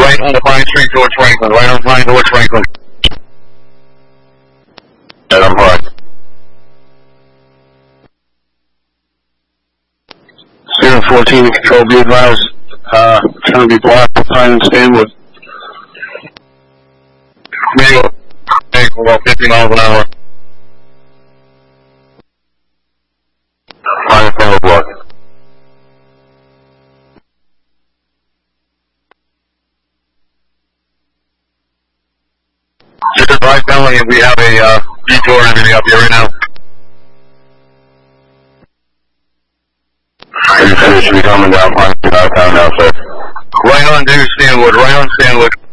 right on the Pine Street towards Franklin. Right on Pine towards Franklin. Yeah, I'm right. Student 14 control, be advised. Trying to be blocked by Pine and Stanwood. Maybe about 50 miles an hour. Pine and Stanwood block. Just advise Melanie, we have a detour and everything up here right now. You should be coming down Pine Street out of town now, sir. Right on Stanwood, right on Stanwood.